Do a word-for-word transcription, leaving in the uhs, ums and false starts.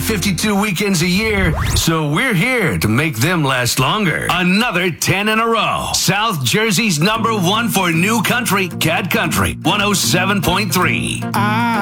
fifty-two weekends a year, so we're here to make them last longer. Another ten in a row. South Jersey's number one for new country, Cat Country, one oh seven point three. I